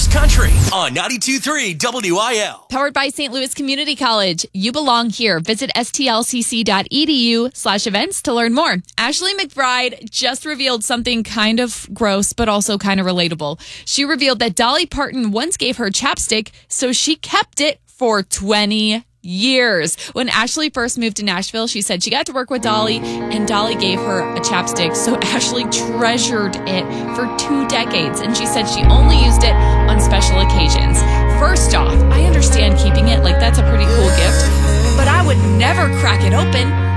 First Country on 92.3 WIL. Powered by St. Louis Community College. You belong here. Visit stlcc.edu/events to learn more. Ashley McBryde just revealed something kind of gross, but also kind of relatable. She revealed that Dolly Parton once gave her chapstick, so she kept it for 20 years. When Ashley first moved to Nashville, she said she got to work with Dolly, and Dolly gave her a chapstick, so Ashley treasured it for 2 decades, and she said she only used it on special occasions. First off, I understand keeping it, like that's a pretty cool gift, but I would never crack it open.